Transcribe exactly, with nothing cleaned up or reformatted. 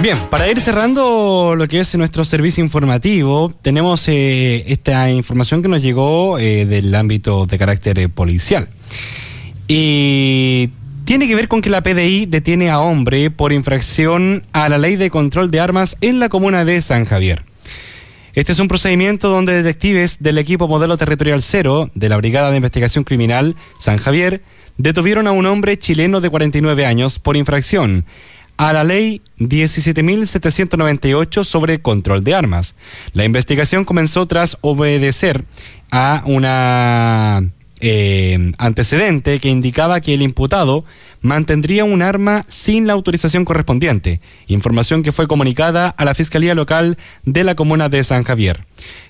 Bien, para ir cerrando lo que es nuestro servicio informativo, tenemos eh, esta información que nos llegó eh, del ámbito de carácter eh, policial. Y tiene que ver con que la P D I detiene a hombre por infracción a la ley de control de armas en la comuna de San Javier. Este es un procedimiento donde detectives del equipo Modelo Territorial Cero de la Brigada de Investigación Criminal San Javier detuvieron a un hombre chileno de cuarenta y nueve años por infracción a la ley diecisiete mil setecientos noventa y ocho sobre control de armas. La investigación comenzó tras obedecer a una eh, antecedente que indicaba que el imputado mantendría un arma sin la autorización correspondiente, información que fue comunicada a la Fiscalía Local de la Comuna de San Javier.